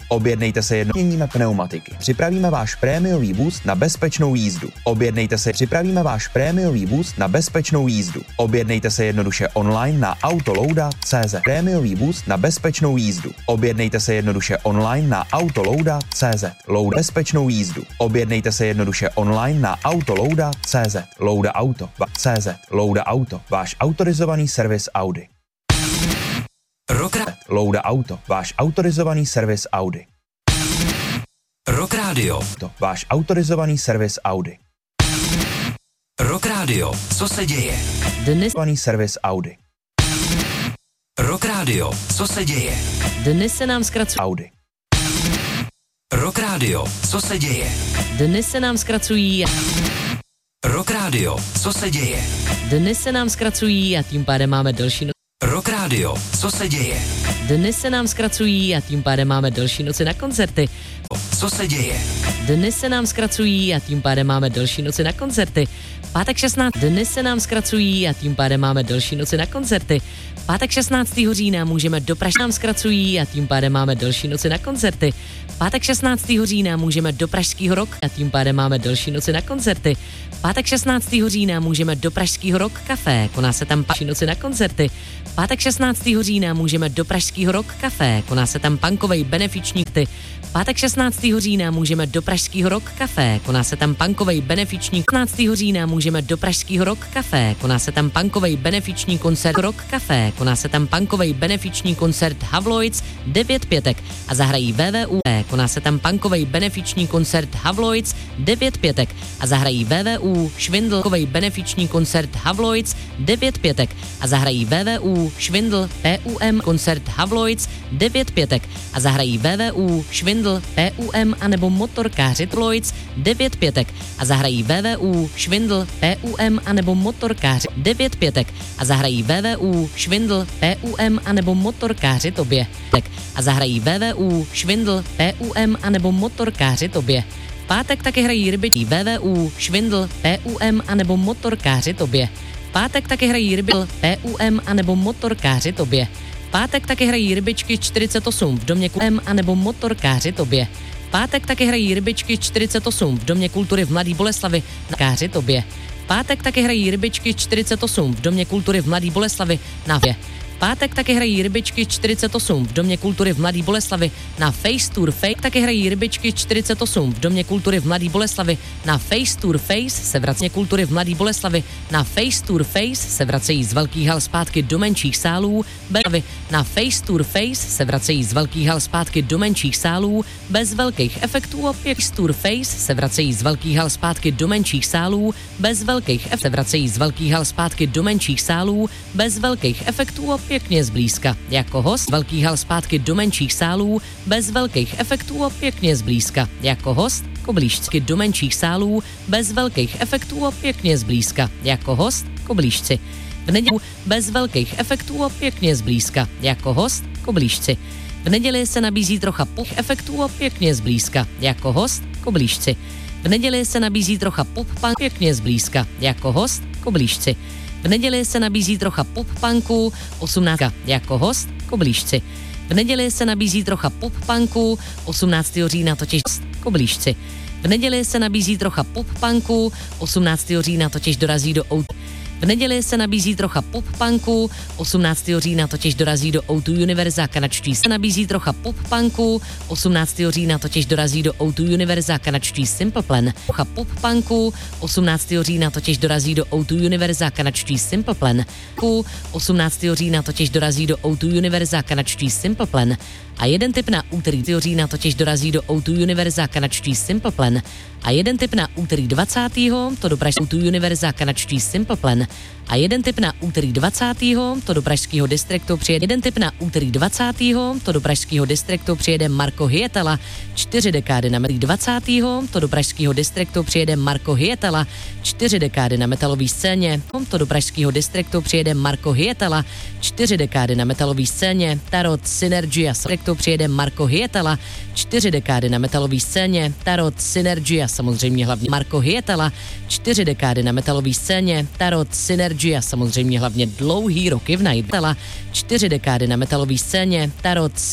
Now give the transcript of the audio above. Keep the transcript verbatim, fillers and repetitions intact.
Objednejte se jedno, měníme pneumatiky. Připravíme váš prémiový vůz na bezpečnou jízdu. Objednejte se, připravíme váš prémiový vůz na bezpečnou jízdu. Objednejte se jednoduše online na autolouda tečka cé zet. Prémiový vůz na bezpečnou jízdu. Objednejte se jednoduše online na autolouda tečka cé zet. Loud bezpečnou jízdu. Objednejte se jednoduše online na autolouda tečka cé zet. Louda Auto tečka cé zet. Louda Auto, váš autorizovaný servis Audi. Rock Louda Auto, váš autorizovaný servis Audi. Rock Radio. To, váš autorizovaný servis Audi. Rock Radio. Co se děje? Dnes servis Audi. Rock Radio. Co se děje? Dnes se nám zkracuje Audi. Rock Radio. Co se děje? Dnes se nám zkracují Rock Radio. Co se děje? Dnes se nám zkracují a tím pádem máme delší noci. Rock Radio. Co se děje? Dnes se nám zkracují a tím pádem máme delší noci na koncerty. Co se děje? Dnes se nám zkracují a tím pádem máme delší noci na koncerty. Pátek šestnáctého Dnes se nám zkracují a tím pádem máme delší noci na koncerty. Pátek šestnáctého října můžeme do Pražské nám zkracují a tím pádem máme delší noci na koncerty. Pátek šestnáctého října můžeme do Pražského Rock a tím pádem máme delší noci na koncerty. Pátek šestnáctého října můžeme do Pražského Rock Café, koná se tam delší noci na koncerty. Pátek šestnáctého října můžeme do Pražského Rock Café, koná se tam punkovej benefiční ty. Pátek šestnáctého října můžeme do Pražského Rock Café, koná se tam punkovej benefiční. šestnáctého října můžeme do Pražského Rock Café, koná se tam punkovej benefiční koncert Rock Café, koná se tam punkovej benefiční koncert Havloids devět pětek a zahrají V V U. Koná se tam punkovej benefiční koncert Havloids devět pětek a zahrají V V U. Švindl benefiční koncert Havloids devět pětek a zahrají V V U. Švindl P U M koncert Havloids devět pětek a zahrají V V U. Švindl P U M anebo motorkáři Havloids devět pětek a zahrají V V U. Švindl P U M anebo motorkáři devět pětek a zahrají V V U. Švindl P U M anebo motorkáři tobě a zahrají V V U. Švindl P U M anebo motorkáři tobě. V pátek taky hrají rybičky V V U. Švindl P U M anebo motorkáři tobě. V pátek taky hrají rybičky P U M anebo motorkáři tobě. V pátek taky hrají rybičky čtyřicet osm v domě M anebo motorkáři tobě. V pátek taky hrají rybičky čtyřicet osm v domě kultury v Mladý Boleslavi na káři tobě. V pátek taky hrají rybičky čtyřicet osm v domě kultury v Mladý Boleslavi na vě. V pátek taky hrají rybičky čtyřicet osm v domě kultury v Mladý Boleslavi na Face Tour Fake. Taky hrají rybičky čtyřicet osm v domě kultury v Mladý Boleslavi na Face Tour Face se vrací kultury v Mladý Boleslavi na Face Tour Face se vracejí z velkých hal zpátky do menších sálů. Na Face Tour Face se vracejí z velkých hal zpátky do menších sálů bez velkých efektů. Opět Face Tour Face se vracejí z velkých hal zpátky do menších sálů bez velkých efektů. Se vracejí z velkých hal zpátky do menších sálů bez velkých efektů. Pěkně zblízka. Jako host velkých hal zpátky do menších sálů bez velkých efektů a pěkně zblízka. Jako host koblížky do menších sálů bez velkých efektů a pěkně zblízka. Jako host koblížci. V neděli bez velkých efektů a pěkně zblízka. Jako host koblížci. V neděli se nabízí trocha pop efektů a pěkně zblízka. Jako host koblížci. V neděli se nabízí trocha pop punk pěkně zblízka. Jako host koblížci. V neděli se nabízí trocha pop-punku, osmnáctého jako host koblížci. V neděli se nabízí trocha pop-punku, osmnáctého října totiž koblížci. V neděli se nabízí trocha pop-punku, osmnáctého října totiž dorazí do O dva. V neděli se nabízí trocha pop-punku, osmnáctého října totiž dorazí do O dva Univerza kanadští se nabízí trocha pop-punku, osmnáctého října totiž dorazí do O dva Univerza kanadští Simple Plan. Trocha pop-punku, osmnáctého října totiž dorazí do O dva Univerza kanadští Simple Plan. osmnáctého října totiž dorazí do O dva Univerza kanadští Simple Plan. A jeden tip na úterý října totiž dorazí do O dva Univerza kanadští Simple Plan. A jeden tip na úterý dvacátého to do Pražského O dva Univerza kanadští Simple Plan. A jeden tip na úterý dvacátého to do Pražského distriktu přijede. Jeden tip na úterý dvacátého to do Pražského distriktu přijede Marko Hyetala. Čtyři dekády na metalí dvacátého to do Pražského distriktu přijede Marko Hyetala. Čtyři dekády na metalové scéně. To do Pražského distriktu přijede Marko Hyetala. Čtyři dekády na metalové scéně. Tarot Synergy a distriktu přijede Marko Hyetala. Čtyři dekády na metalové scéně. Tarot Synergy a samozřejmě hlavně Marko Hyetala. Čtyři dekády na metalové scéně. Tarot Synergy a samozřejmě hlavně dlouhý roky v Nightala. Čtyři dekády na metalové scéně. Tarot